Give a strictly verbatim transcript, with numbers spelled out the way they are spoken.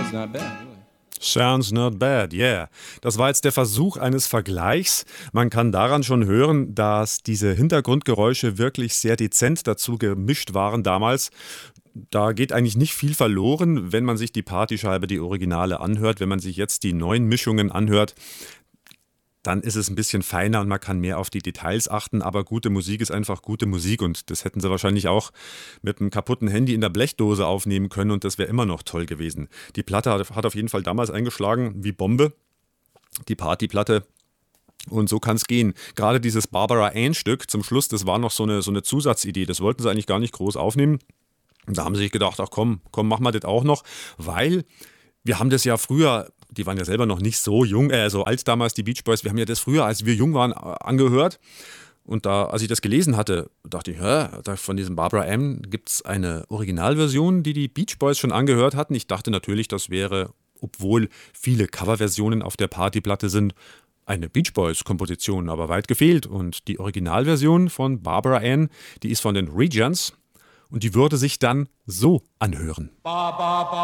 Sounds not bad, really. Sounds not bad, yeah. Das war jetzt der Versuch eines Vergleichs. Man kann daran schon hören, dass diese Hintergrundgeräusche wirklich sehr dezent dazu gemischt waren damals. Da geht eigentlich nicht viel verloren, wenn man sich die Partyscheibe, die Originale anhört. Wenn man sich jetzt die neuen Mischungen anhört, dann ist es ein bisschen feiner und man kann mehr auf die Details achten. Aber gute Musik ist einfach gute Musik und das hätten sie wahrscheinlich auch mit einem kaputten Handy in der Blechdose aufnehmen können und das wäre immer noch toll gewesen. Die Platte hat auf jeden Fall damals eingeschlagen wie Bombe, die Partyplatte. Und so kann es gehen. Gerade dieses Barbara Ann-Stück zum Schluss, das war noch so eine, so eine Zusatzidee. Das wollten sie eigentlich gar nicht groß aufnehmen. Und da haben sie sich gedacht, ach komm, komm, mach mal das auch noch, weil wir haben das ja früher, die waren ja selber noch nicht so jung, äh, so alt damals, die Beach Boys, wir haben ja das früher, als wir jung waren, angehört. Und da, als ich das gelesen hatte, dachte ich, hä, von diesem Barbara Ann gibt es eine Originalversion, die die Beach Boys schon angehört hatten. Ich dachte natürlich, das wäre, obwohl viele Coverversionen auf der Partyplatte sind, eine Beach Boys-Komposition, aber weit gefehlt. Und die Originalversion von Barbara Ann, die ist von den Regents. Und die würde sich dann so anhören.